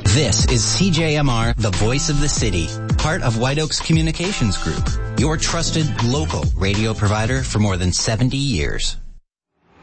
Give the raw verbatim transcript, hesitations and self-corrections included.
This is C J M R, the voice of the city, part of White Oaks Communications Group, your trusted local radio provider for more than seventy years.